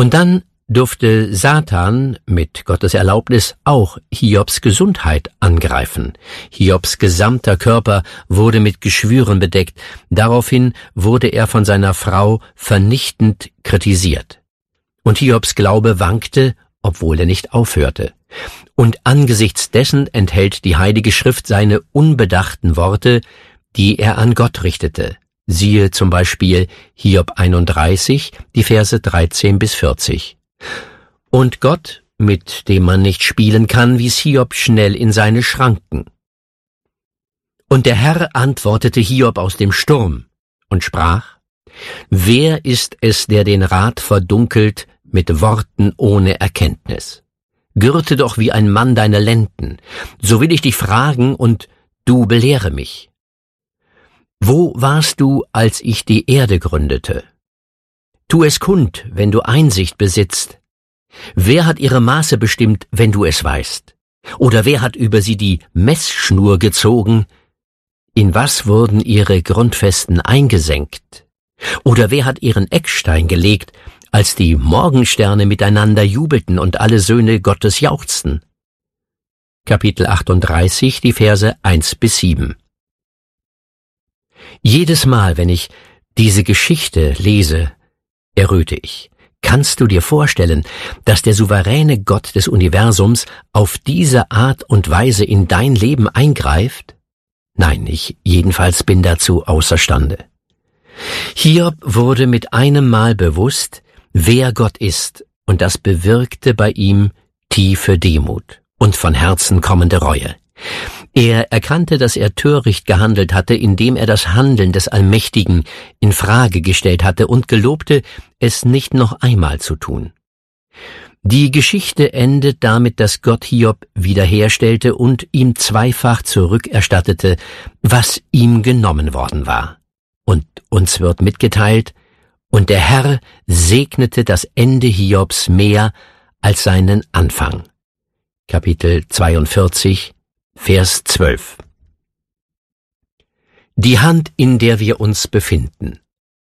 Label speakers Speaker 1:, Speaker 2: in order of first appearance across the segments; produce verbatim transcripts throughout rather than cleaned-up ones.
Speaker 1: Und dann durfte Satan mit Gottes Erlaubnis auch Hiobs Gesundheit angreifen. Hiobs gesamter Körper wurde mit Geschwüren bedeckt. Daraufhin wurde er von seiner Frau vernichtend kritisiert. Und Hiobs Glaube wankte, obwohl er nicht aufhörte. Und angesichts dessen enthält die Heilige Schrift seine unbedachten Worte, die er an Gott richtete. Siehe zum Beispiel Hiob einunddreißig, die Verse dreizehn bis vierzig. Und Gott, mit dem man nicht spielen kann, wies Hiob schnell in seine Schranken. Und der Herr antwortete Hiob aus dem Sturm und sprach: Wer ist es, der den Rat verdunkelt mit Worten ohne Erkenntnis? Gürte doch wie ein Mann deine Lenden, so will ich dich fragen und du belehre mich. Wo warst du, als ich die Erde gründete? Tu es kund, wenn du Einsicht besitzt. Wer hat ihre Maße bestimmt, wenn du es weißt? Oder wer hat über sie die Messschnur gezogen? In was wurden ihre Grundfesten eingesenkt? Oder wer hat ihren Eckstein gelegt, als die Morgensterne miteinander jubelten und alle Söhne Gottes jauchzten? Kapitel achtunddreißig, die Verse eins bis sieben. Jedes Mal, wenn ich diese Geschichte lese, erröte ich. Kannst du dir vorstellen, dass der souveräne Gott des Universums auf diese Art und Weise in dein Leben eingreift? Nein, ich jedenfalls bin dazu außerstande. Hiob wurde mit einem Mal bewusst, wer Gott ist, und das bewirkte bei ihm tiefe Demut und von Herzen kommende Reue. Er erkannte, dass er töricht gehandelt hatte, indem er das Handeln des Allmächtigen in Frage gestellt hatte und gelobte, es nicht noch einmal zu tun. Die Geschichte endet damit, dass Gott Hiob wiederherstellte und ihm zweifach zurückerstattete, was ihm genommen worden war. Und uns wird mitgeteilt, und der Herr segnete das Ende Hiobs mehr als seinen Anfang. Kapitel zweiundvierzig, Vers zwölf. Die Hand, in der wir uns befinden.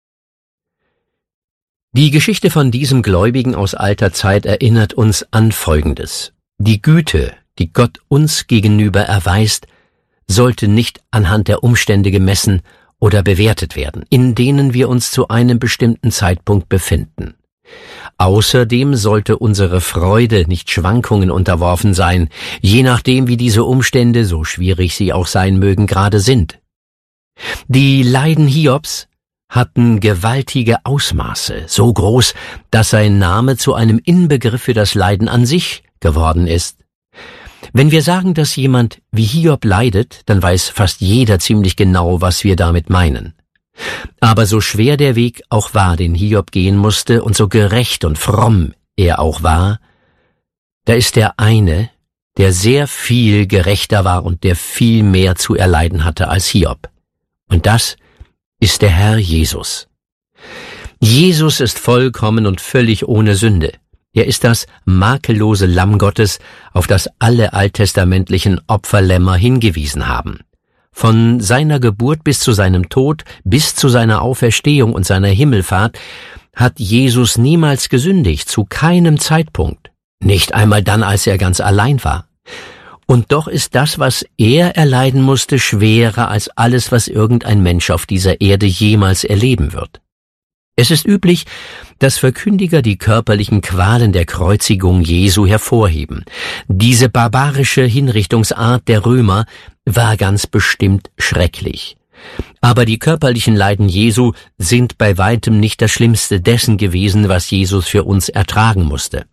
Speaker 1: Die Geschichte von diesem Gläubigen aus alter Zeit erinnert uns an Folgendes. Die Güte, die Gott uns gegenüber erweist, sollte nicht anhand der Umstände gemessen oder bewertet werden, in denen wir uns zu einem bestimmten Zeitpunkt befinden. Außerdem sollte unsere Freude nicht Schwankungen unterworfen sein, je nachdem wie diese Umstände, so schwierig sie auch sein mögen, gerade sind. Die Leiden Hiobs hatten gewaltige Ausmaße, so groß, dass sein Name zu einem Inbegriff für das Leiden an sich geworden ist. Wenn wir sagen, dass jemand wie Hiob leidet, dann weiß fast jeder ziemlich genau, was wir damit meinen. Aber so schwer der Weg auch war, den Hiob gehen musste, und so gerecht und fromm er auch war, da ist der eine, der sehr viel gerechter war und der viel mehr zu erleiden hatte als Hiob. Und das ist der Herr Jesus. Jesus ist vollkommen und völlig ohne Sünde. Er ist das makellose Lamm Gottes, auf das alle alttestamentlichen Opferlämmer hingewiesen haben. Von seiner Geburt bis zu seinem Tod, bis zu seiner Auferstehung und seiner Himmelfahrt hat Jesus niemals gesündigt, zu keinem Zeitpunkt, nicht einmal dann, als er ganz allein war. Und doch ist das, was er erleiden musste, schwerer als alles, was irgendein Mensch auf dieser Erde jemals erleben wird. Es ist üblich, dass Verkündiger die körperlichen Qualen der Kreuzigung Jesu hervorheben. Diese barbarische Hinrichtungsart der Römer war ganz bestimmt schrecklich. Aber die körperlichen Leiden Jesu sind bei weitem nicht das Schlimmste dessen gewesen, was Jesus für uns ertragen musste.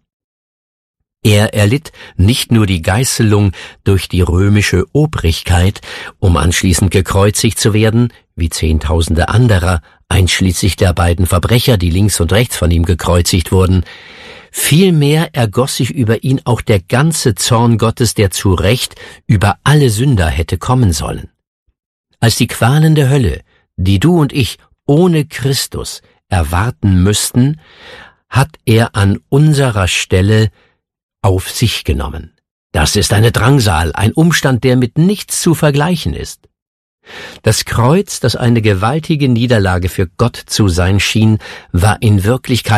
Speaker 1: Er erlitt nicht nur die Geißelung durch die römische Obrigkeit, um anschließend gekreuzigt zu werden, wie Zehntausende anderer, einschließlich der beiden Verbrecher, die links und rechts von ihm gekreuzigt wurden. Vielmehr ergoss sich über ihn auch der ganze Zorn Gottes, der zu Recht über alle Sünder hätte kommen sollen. Als die Qualen der Hölle, die du und ich ohne Christus erwarten müssten, hat er an unserer Stelle auf sich genommen. Das ist eine Drangsal, ein Umstand, der mit nichts zu vergleichen ist. Das Kreuz, das eine gewaltige Niederlage für Gott zu sein schien, war in Wirklichkeit